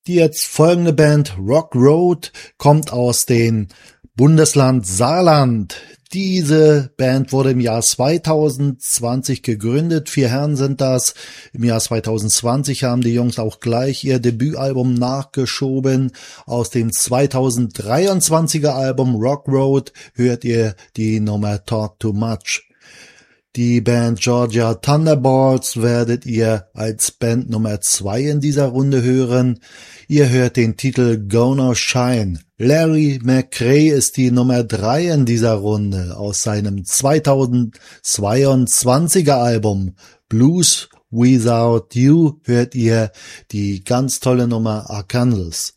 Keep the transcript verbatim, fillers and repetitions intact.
Die jetzt folgende Band Rock Road kommt aus dem Bundesland Saarland. Diese Band wurde im Jahr zweitausendzwanzig gegründet. Vier Herren sind das. Im Jahr zweitausendzwanzig haben die Jungs auch gleich ihr Debütalbum nachgeschoben. Aus dem zweitausenddreiundzwanziger Album Rock Road hört ihr die Nummer Talk Too Much. Die Band Georgia Thunderbolts werdet ihr als Band Nummer zwei in dieser Runde hören. Ihr hört den Titel Gonna Shine. Larry McRae ist die Nummer drei in dieser Runde. Aus seinem zweitausendzweiundzwanziger Album Blues Without You hört ihr die ganz tolle Nummer Arkansas.